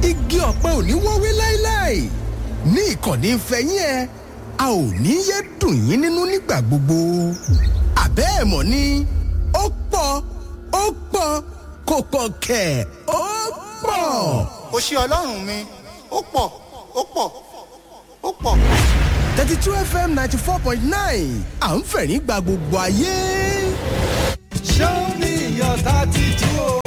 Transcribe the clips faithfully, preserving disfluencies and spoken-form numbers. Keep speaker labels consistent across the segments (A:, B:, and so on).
A: igi ọ̀pẹ ò ní wọ́wé láéláé ní ìkànnì ìfẹ́yín ẹ a ò ní yé dùn yín nínú nígbà gbogbo àbẹ́ ẹ̀ mọ̀ ni ó pọ̀ ó pọ̀ kò pọ̀ kẹ̀ ó pọ̀.
B: kò ṣe ọlọ́run mi ó pọ̀ ó pọ̀ ó pọ̀.
A: thirty two F M ninety four point nine à ń fẹ̀rín gba gbogbo ayé.
C: Show me your thirty-two.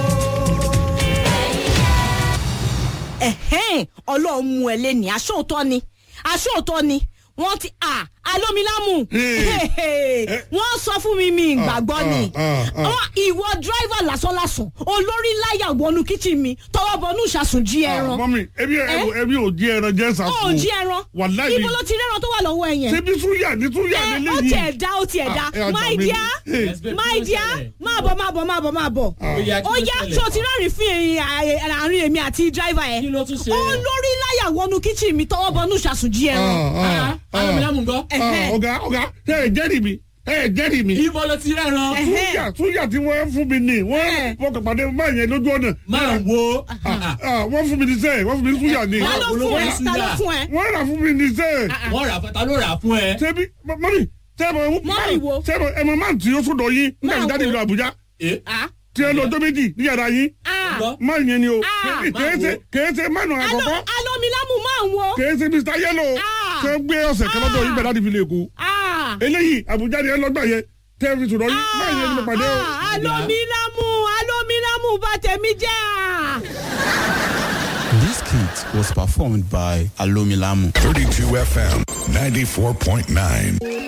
D: ẹ̀hẹ́n ọlọ́run mú ẹ lé ní aṣóòótọ́ ni aṣóòótọ́ ni wọ́n ti à alómilámù wọ́n sọ fún mi mi ìgbàgbọ́ ni ìwọ dírẹ́fà lásánlásán olórí láyà wọnú kíchìn mi tọwọ́ bọnú ìṣàsùn jí ẹran.
E: mọ́mí ebi ebi ò jí ẹran jẹ́ sàsùn.
D: ó jí ẹran ibo ló ti rẹ́ran tó wà lọ́wọ́ ẹ yẹn.
E: ṣebí súyà ní súyà ní lẹ́yìn.
D: ó tiẹ̀ dá ó tiẹ̀ dá my dear my dear máa bọ̀ máa bọ̀ máa bọ̀ máa bọ̀ ó yá tí o ti rẹ́rìn fún àárín èmi àti dírẹ́fà yẹn olórí láyà wọnú kíchìn mi tọwọ́ bọnú ìṣàsùn jí ẹran.
F: alómilámù gbọ́.
E: ọ̀gá ọ̀gá ẹ jẹ́rìí mi ẹ jẹ́rìí mi.
F: ibo ló ti rẹ́ran.
E: súyà súyà tí wọ́n fún mi ní wọ́n fọkàn pàdé máa yẹn lójú ọ̀nà.
F: máa wo.
E: wọ́n fún mi ní sẹ́ẹ̀ wọ́n fún mi ní súyà ní.
D: ta ló fún ẹ ta ló fún ẹ.
E: wọ́n rà fún mi ní sẹ́ẹ̀.
F: wọ́n rà ta ló rà fún ẹ.
E: ṣebí mọ́mí sẹ́ẹ̀mọ̀ sẹ́ẹ̀mọ̀ ẹ̀mọ̀ máa ń tí ó sódò yín nígbà tí jáde ìlú Àbújá tí ẹ lọ ọjọ́ méjì ní yàrá yín máa yẹn ni o kèése mánu àkọ́kọ́
D: alómilámù máa ń wo
E: kèése Mr Yellow ṣe gbé ọ̀sẹ̀ kan lọ́dọ̀ yín bẹ̀rẹ̀ láti fi lè kú eléyìí Àbújá ni ẹ lọ́gbà yẹn tẹ́ fi sọ̀rọ̀ yín máa yẹn ni mo pàdé o.
D: alómilámù alómilámù bá tẹ̀mí jẹ́.
G: This skit was performed by Alomilamu.
H: thirty-two F M ninety-four point nine.